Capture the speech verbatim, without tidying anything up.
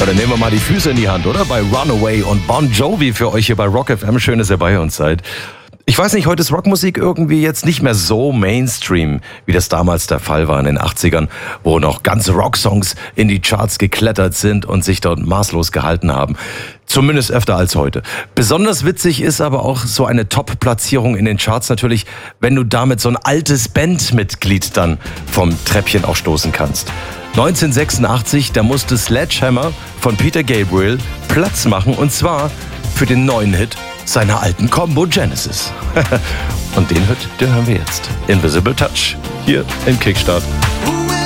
Ja, dann nehmen wir mal die Füße in die Hand, oder? Bei Runaway und Bon Jovi für euch hier bei Rock F M. Schön, dass ihr bei uns seid. Ich weiß nicht, heute ist Rockmusik irgendwie jetzt nicht mehr so Mainstream, wie das damals der Fall war in den achtzigern, wo noch ganze Rocksongs in die Charts geklettert sind und sich dort maßlos gehalten haben. Zumindest öfter als heute. Besonders witzig ist aber auch so eine Top-Platzierung in den Charts natürlich, wenn du damit so ein altes Bandmitglied dann vom Treppchen auch stoßen kannst. neunzehnhundertsechsundachtzig, da musste Sledgehammer von Peter Gabriel Platz machen, und zwar für den neuen Hit seiner alten Combo Genesis. Und den Hit, den hören wir jetzt. Invisible Touch, hier im Kickstart.